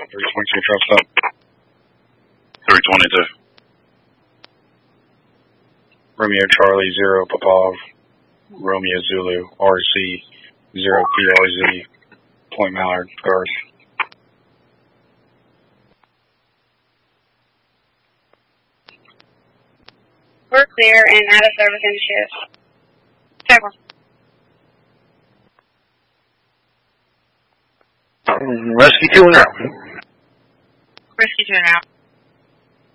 322 trucks up. 322. Romeo Charlie 0 Popov. Romeo Zulu RC 0 PRZ. Point Mallard, Garth. We're clear and out of service in shift. Several. Rescue 2 and out. Rescue 2 and out.